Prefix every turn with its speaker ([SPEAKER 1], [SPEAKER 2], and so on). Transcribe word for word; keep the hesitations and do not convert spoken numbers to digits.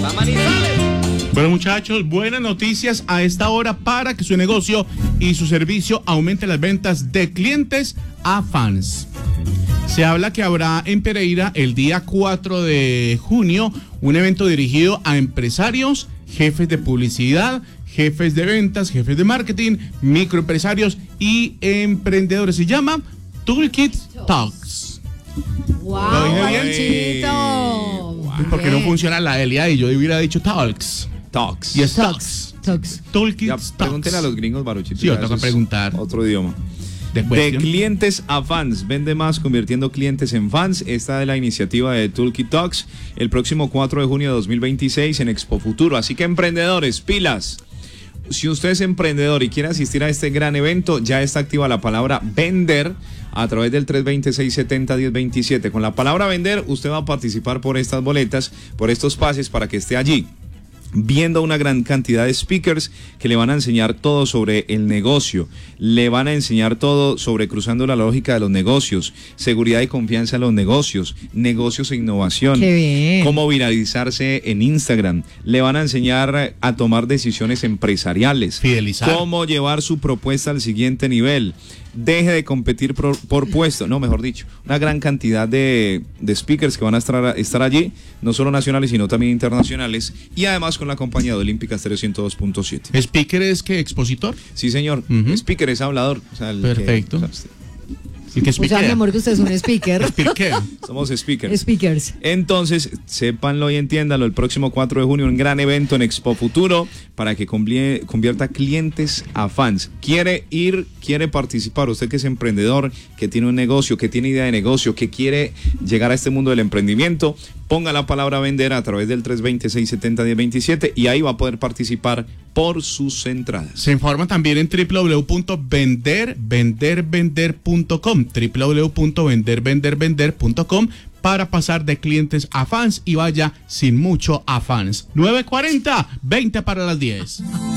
[SPEAKER 1] Bueno, muchachos, buenas noticias a esta hora para que su negocio y su servicio aumente las ventas de clientes a fans. Se habla que habrá en Pereira el día cuatro de junio un evento dirigido a empresarios, jefes de publicidad, jefes de ventas, jefes de marketing, microempresarios y emprendedores. Se llama Toolkit Talks.
[SPEAKER 2] ¡Wow!
[SPEAKER 1] ¿Lo dije bien?
[SPEAKER 2] Wow.
[SPEAKER 1] ¿Por qué no funciona la L A y yo hubiera dicho Talks?
[SPEAKER 3] Talks.
[SPEAKER 1] Y es Talks.
[SPEAKER 2] Talks.
[SPEAKER 1] Toolkit
[SPEAKER 3] Ya,
[SPEAKER 1] Talks.
[SPEAKER 3] pregúntenle a los gringos, Baruchito.
[SPEAKER 1] Sí, yo
[SPEAKER 3] ya,
[SPEAKER 1] tengo
[SPEAKER 3] eso
[SPEAKER 1] que
[SPEAKER 3] es
[SPEAKER 1] preguntar.
[SPEAKER 3] Otro idioma.
[SPEAKER 1] De,
[SPEAKER 3] De clientes a fans, vende más convirtiendo clientes en fans. Esta es la iniciativa de Toolkit Talks el próximo cuatro de junio de dos mil veintiséis en Expo Futuro. Así que emprendedores, pilas. Si usted es emprendedor y quiere asistir a este gran evento, ya está activa la palabra vender a través del tres dos cero, seis siete cero, uno cero dos siete. Con la palabra vender, usted va a participar por estas boletas, por estos pases para que esté allí, viendo una gran cantidad de speakers que le van a enseñar todo sobre el negocio, le van a enseñar todo sobre cruzando la lógica de los negocios, seguridad y confianza en los negocios, negocios e innovación,
[SPEAKER 2] Qué bien.
[SPEAKER 3] cómo viralizarse en Instagram, le van a enseñar a tomar decisiones empresariales,
[SPEAKER 1] fidelizar,
[SPEAKER 3] cómo llevar su propuesta al siguiente nivel. Deje de competir por, por puesto, no, mejor dicho, una gran cantidad de, de speakers que van a estar, estar allí, no solo nacionales, sino también internacionales, y además con la compañía de Olímpica Stereo ciento dos punto siete.
[SPEAKER 1] ¿Speaker es que expositor?
[SPEAKER 3] Sí, señor. Uh-huh. Speaker es hablador. O sea, el
[SPEAKER 1] perfecto.
[SPEAKER 3] Que, o sea,
[SPEAKER 1] ¿Y qué
[SPEAKER 2] o sea, mi amor, que usted es un speaker.
[SPEAKER 1] ¿Speaker?
[SPEAKER 3] Somos speakers.
[SPEAKER 2] Speakers.
[SPEAKER 3] Entonces, sépanlo y entiéndanlo, el próximo cuatro de junio, un gran evento en Expo Futuro para que convierta clientes a fans. ¿Quiere ir, quiere participar? Usted que es emprendedor, que tiene un negocio, que tiene idea de negocio, que quiere llegar a este mundo del emprendimiento, ponga la palabra vender a través del tres dos cero, seis siete cero, uno cero dos siete y ahí va a poder participar por sus entradas.
[SPEAKER 1] Se informa también en w w w punto vender vender vender punto com, w w w punto vender vender vender punto com, para pasar de clientes a fans y vaya sin mucho a fans. nueve cuarenta, veinte para las diez.